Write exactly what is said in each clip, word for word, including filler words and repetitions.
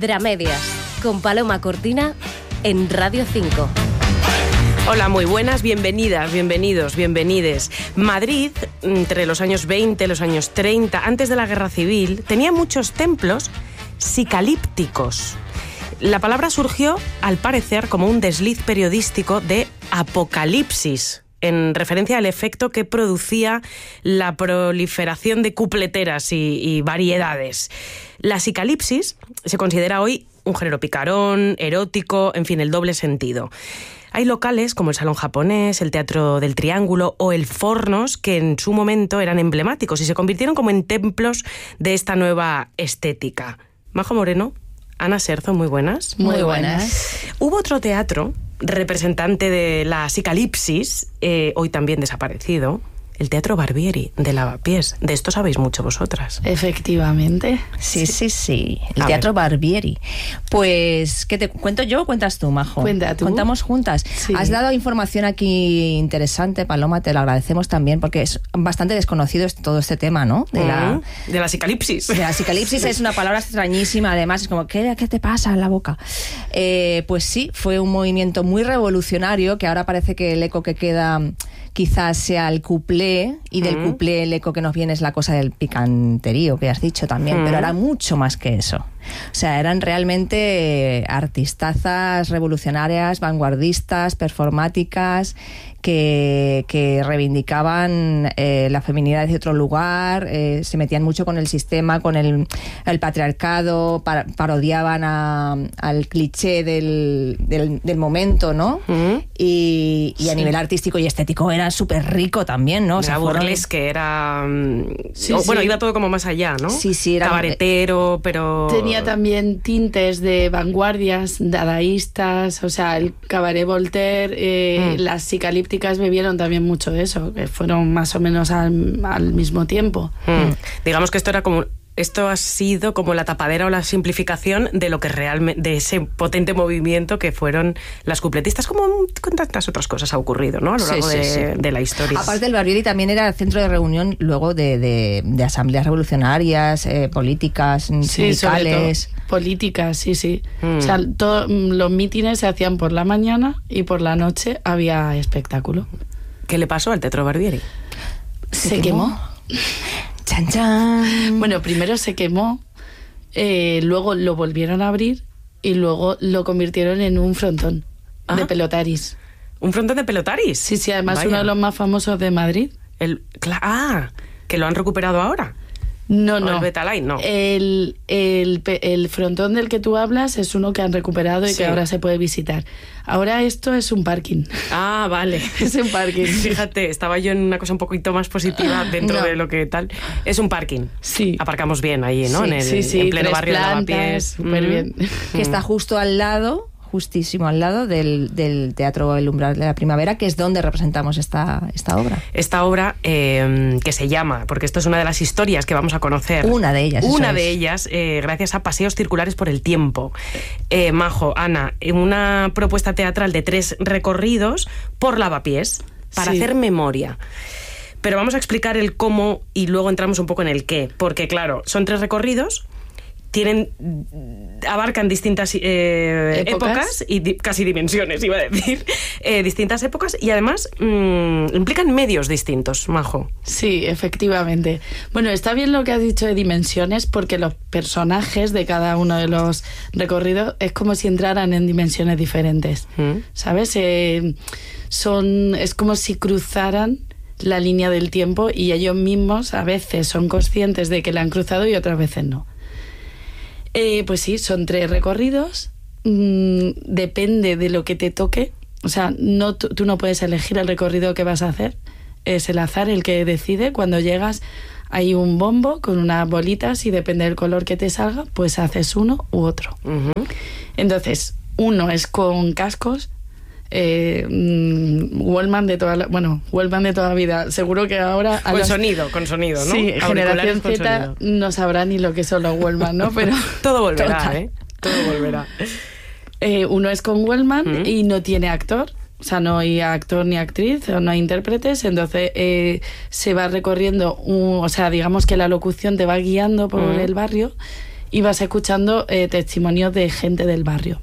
Dramedias, con Paloma Cortina en Radio cinco. Hola, muy buenas, bienvenidas, bienvenidos, bienvenides. Madrid, entre los años veinte y los años treinta, antes de la Guerra Civil, tenía muchos templos sicalípticos. La palabra surgió, al parecer, como un desliz periodístico de apocalipsis, en referencia al efecto que producía la proliferación de cupleteras y, y variedades. La sicalipsis se considera hoy un género picarón, erótico, en fin, el doble sentido. Hay locales como el Salón Japonés, el Teatro del Triángulo o el Fornos que en su momento eran emblemáticos y se convirtieron como en templos de esta nueva estética. Majo Moreno, Ana Serzo, muy buenas. Muy buenas. Hubo otro teatro representante de la sicalipsis, eh, hoy también desaparecido, el Teatro Barbieri de Lavapiés. De esto sabéis mucho vosotras. Efectivamente. Sí, sí, sí. El A Teatro ver. Barbieri. Pues, ¿qué te cuento yo o cuentas tú, Majo? Cuenta tú. Contamos juntas. Sí. Has dado información aquí interesante, Paloma, te lo agradecemos también, porque es bastante desconocido todo este tema, ¿no? De la, Mm, de la sicalipsis. de la sicalipsis. Es una palabra extrañísima, además, es como, ¿qué, qué te pasa en la boca? Eh, pues sí, fue un movimiento muy revolucionario, que ahora parece que el eco que queda quizás sea el cuplé, y del Mm. cuplé el eco que nos viene es la cosa del picanterío, que has dicho también, Mm. pero era mucho más que eso. O sea, eran realmente artistazas revolucionarias, vanguardistas, performáticas, que, que reivindicaban eh, la feminidad de otro lugar, eh, se metían mucho con el sistema, con el, el patriarcado, par- parodiaban a- al cliché del, del, del momento, ¿no? Mm. Y, y a Sí. nivel artístico y estético era súper rico también, ¿no? O sea, Era fueron- burlesque, era... mm, Sí, o, bueno, sí. iba todo como más allá, ¿no? Sí, sí, era- Cabaretero, pero... Tenía también tintes de vanguardias, dadaístas, o sea, el cabaret Voltaire, eh, Mm. las sicalípticas bebieron también mucho de eso, que fueron más o menos al, al mismo tiempo. Mm. Digamos que esto era como... Esto ha sido como la tapadera o la simplificación de lo que realmente, de ese potente movimiento que fueron las cupletistas, como con tantas otras cosas ha ocurrido, ¿no? A lo Sí, largo sí, de, sí. de la historia. Aparte, el Barbieri también era centro de reunión luego de, de, de asambleas revolucionarias, eh, políticas, Sí, sobre sindicales. todo políticas, sí, sí. Mm. O sea, todo, los mítines se hacían por la mañana y por la noche había espectáculo. ¿Qué le pasó al Teatro Barbieri? Se, quemó. Chan, chan. Bueno, primero se quemó, eh, luego lo volvieron a abrir y luego lo convirtieron en un frontón Ah. de pelotaris. ¿Un frontón de pelotaris? Sí, sí, además Vaya. uno de los más famosos de Madrid. El, cla- ah, que lo han recuperado ahora. No, O no. el Betalay, no. El, el, pe- el frontón del que tú hablas es uno que han recuperado y Sí. que ahora se puede visitar. Ahora esto es un parking. Ah, vale. Es un parking. Fíjate, estaba yo en una cosa un poquito más positiva dentro No. de lo que tal. Es un parking. Sí. Aparcamos bien ahí, ¿no? Sí, en el sí, sí, en pleno tres barrio de plantas, Lavapiés. súper Mm. bien. Que está justo al lado, justísimo al lado del, del Teatro El Umbral de la Primavera, que es donde representamos esta, esta obra. Esta obra eh, que se llama, porque esto es una de las historias que vamos a conocer. Una de ellas, Una eso de es. ellas, eh, gracias a Paseos Circulares por el Tiempo. Eh, Majo, Ana, una propuesta teatral de tres recorridos por Lavapiés para Sí. hacer memoria. Pero vamos a explicar el cómo y luego entramos un poco en el qué. Porque, claro, son tres recorridos, tienen, abarcan distintas eh, ¿Épocas? épocas y di- casi dimensiones, iba a decir, eh, distintas épocas y además mm, implican medios distintos, Majo. Sí, efectivamente. Bueno, está bien lo que has dicho de dimensiones porque los personajes de cada uno de los recorridos es como si entraran en dimensiones diferentes. Mm. ¿Sabes? Eh, son, es como si cruzaran la línea del tiempo y ellos mismos a veces son conscientes de que la han cruzado y otras veces no. Eh, pues sí, son tres recorridos. Mm, depende de lo que te toque. O sea, no, tú, tú no puedes elegir el recorrido que vas a hacer. Es el azar el que decide. Cuando llegas hay un bombo con unas bolitas y depende del color que te salga, pues haces uno u otro. Ujú. Entonces, uno es con cascos. Eh, mm, Wallman de toda la, bueno, Wallman de toda la vida. Seguro que ahora a Con los- sonido, con sonido, ¿no? Sí, Auriculares generación con Z sonido. no sabrá ni lo que son los Wallman, ¿no? Pero Todo volverá, Total. ¿eh? Todo volverá. eh, uno es con Wellman Mm. y no tiene actor. O sea, no hay actor ni actriz, o no hay intérpretes, entonces eh, se va recorriendo, un, o sea, digamos que la locución te va guiando por Mm. el barrio y vas escuchando eh, testimonios de gente del barrio.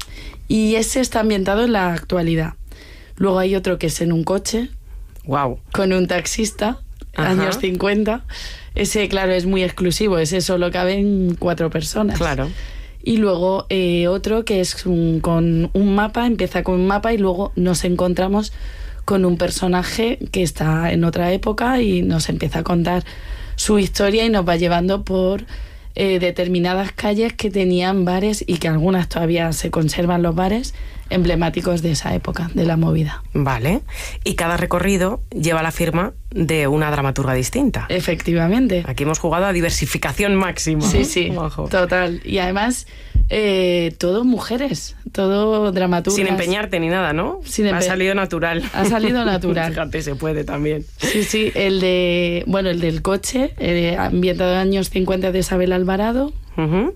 Y ese está ambientado en la actualidad. Luego hay otro que es en un coche, wow, con un taxista, Ajá. años cincuenta. Ese, claro, es muy exclusivo, ese solo caben cuatro personas. Claro. Y luego eh, otro que es un, con un mapa, empieza con un mapa y luego nos encontramos con un personaje que está en otra época y nos empieza a contar su historia y nos va llevando por eh, determinadas calles que tenían bares y que algunas todavía se conservan los bares emblemáticos de esa época, de la movida. Vale. Y cada recorrido lleva la firma de una dramaturga distinta. Efectivamente. Aquí hemos jugado a diversificación máxima. Sí, sí, Ojo. total. Y además, eh, todo mujeres, todo dramaturgas. Sin empeñarte ni nada, ¿no? Sin empe- ha salido natural. Ha salido natural. Fíjate, se puede también. Sí, sí, el de, bueno, el del coche, eh, ambientado en años cincuenta de Isabel Alvarado. Uh-huh.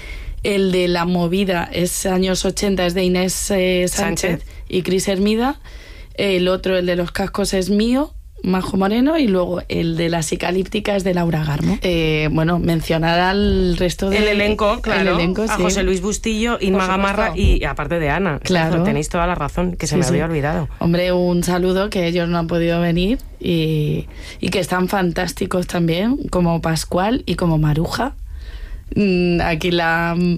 El de la movida es años ochenta, es de Inés eh, Sánchez, Sánchez y Cris Hermida. El otro, el de los cascos, es mío, Majo Moreno, y luego el de la psicalíptica es de Laura Garmo. Eh, bueno, mencionar al resto del El elenco, claro. El elenco, a sí. José Luis Bustillo, Inma Por Gamarra supuesto. y aparte de Ana. Claro. Tenéis toda la razón, que se Sí, me sí. había olvidado. Hombre, un saludo, que ellos no han podido venir y, y que están fantásticos también, como Pascual y como Maruja. Mm, Aquí la, mm,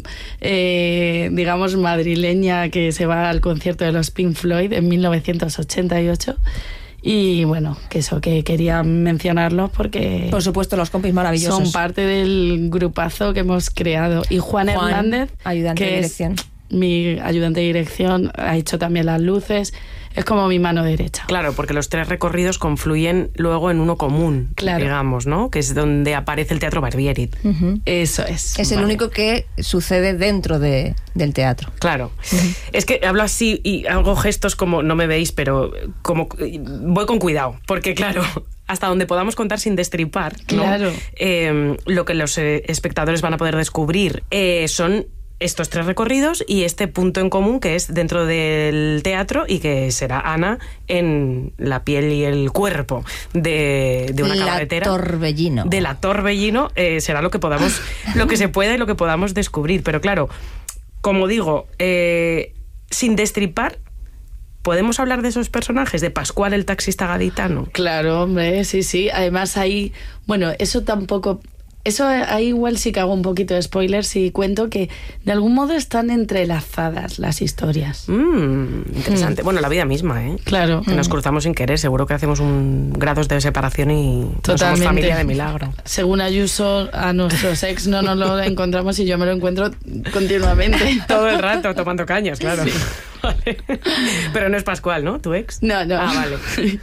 eh, digamos, madrileña que se va al concierto de los Pink Floyd en mil novecientos ochenta y ocho. Y bueno, que eso, que quería mencionarlos porque Por supuesto, los compis maravillosos. son parte del grupazo que hemos creado. Y Juan, Juan, Hernández, ayudante que de es dirección. mi ayudante de dirección, ha hecho también las luces, es como mi mano derecha. Claro, porque los tres recorridos confluyen luego en uno común, Claro. digamos, ¿no? Que es donde aparece el Teatro Barbieri. Ujú. Eso es. Es el Vale. único que sucede dentro de, del teatro. Claro. Es que hablo así y hago gestos como, no me veis, pero como voy con cuidado, porque claro, hasta donde podamos contar sin destripar, ¿no? Claro. Eh, lo que los eh, espectadores van a poder descubrir eh, son estos tres recorridos y este punto en común que es dentro del teatro y que será Ana en la piel y el cuerpo de, de una La cabaretera. Torbellino. De la Torbellino eh, será lo que podamos, lo que se pueda y lo que podamos descubrir. Pero claro, como digo, eh, sin destripar, ¿podemos hablar de esos personajes? De Pascual, el taxista gaditano. Claro, hombre, sí, sí. Además ahí, bueno, eso tampoco... Eso ahí igual sí que hago un poquito de spoilers y cuento que de algún modo están entrelazadas las historias. Mm, interesante. Bueno, la vida misma, ¿eh? Claro. Que nos cruzamos sin querer. Seguro que hacemos un grados de separación y no somos Totalmente. familia de milagro. Según Ayuso, a nuestros ex no nos lo encontramos y yo me lo encuentro continuamente. Todo el rato tomando cañas, claro. Vale. Pero no es Pascual, ¿no? ¿Tu ex? No, no. Ah, vale.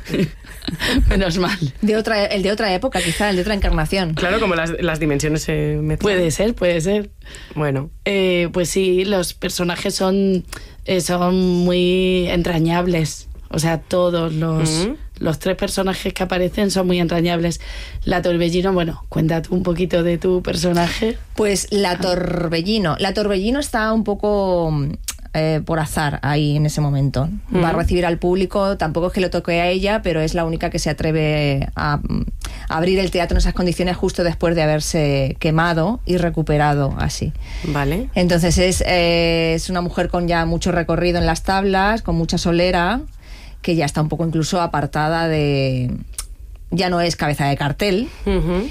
Menos mal. De otra, el de otra época, quizá, el de otra encarnación. Claro, como las, las dimensiones se mezclan. Puede ser, puede ser. Bueno. Eh, pues sí, los personajes son, eh, son muy entrañables. O sea, todos los, Ujú. los tres personajes que aparecen son muy entrañables. La Torbellino, bueno, cuéntate un poquito de tu personaje. Pues la Torbellino. La Torbellino está un poco eh, por azar ahí en ese momento. Va a Ujú. recibir al público, tampoco es que lo toque a ella, pero es la única que se atreve a, a abrir el teatro en esas condiciones justo después de haberse quemado y recuperado así. Vale. Entonces es, eh, es una mujer con ya mucho recorrido en las tablas, con mucha solera, que ya está un poco incluso apartada de... Ya no es cabeza de cartel, Ujú.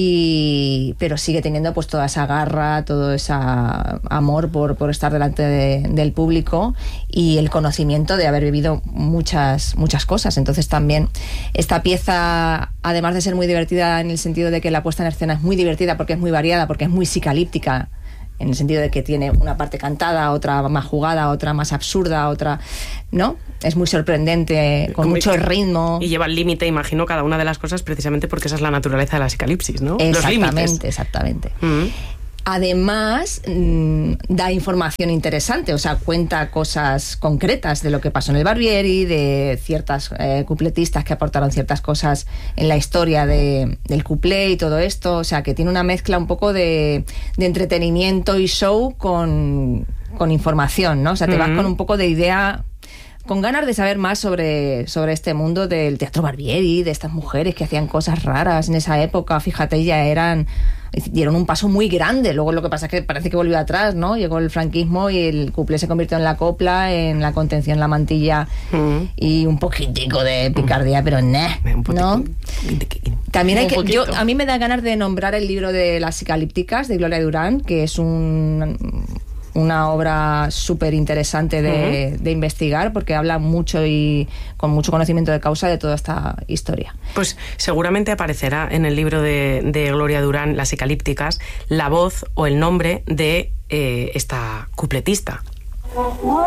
y pero sigue teniendo pues toda esa garra, todo ese amor por, por estar delante de- del público y el conocimiento de haber vivido muchas, muchas cosas. Entonces también esta pieza, además de ser muy divertida en el sentido de que la puesta en escena es muy divertida porque es muy variada, porque es muy psicalíptica, en el sentido de que tiene una parte cantada, otra más jugada, otra más absurda, otra... ¿no? Es muy sorprendente, con Como- mucho ritmo. Y lleva al límite, imagino, cada una de las cosas precisamente porque esa es la naturaleza de la psicalipsis, ¿no? Los límites. Exactamente, exactamente. Mm. Además, mmm, da información interesante, o sea, cuenta cosas concretas de lo que pasó en el Barbieri, de ciertas eh, cupletistas que aportaron ciertas cosas en la historia de, del cuplé y todo esto, o sea, que tiene una mezcla un poco de, de entretenimiento y show con, con información, ¿no? O sea, te vas Ujú. con un poco de idea, con ganas de saber más sobre, sobre este mundo del teatro Barbieri, de estas mujeres que hacían cosas raras en esa época. Fíjate, ya eran dieron un paso muy grande. Luego lo que pasa es que parece que volvió atrás, ¿no? Llegó el franquismo y el cuplé se convirtió en la copla, en la contención, la mantilla mm. y un poquitico de picardía, mm. pero nah, ¿no? También hay que, yo, a mí me da ganas de nombrar el libro de Las Cicalípticas de Gloria Durán, que es un... una obra súper interesante de, uh-huh. de investigar, porque habla mucho y con mucho conocimiento de causa de toda esta historia. Pues seguramente aparecerá en el libro de, de Gloria Durán, Las Cicalípticas, la voz o el nombre de eh, esta cupletista.